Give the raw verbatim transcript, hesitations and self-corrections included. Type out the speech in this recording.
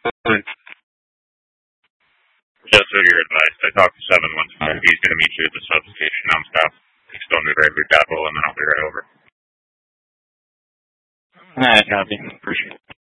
Just for your advice, I talked to seven one five. He's going to meet you at the substation on stop. Still New Gravely Chapel, and then I'll be right over. Alright, copy. Appreciate it.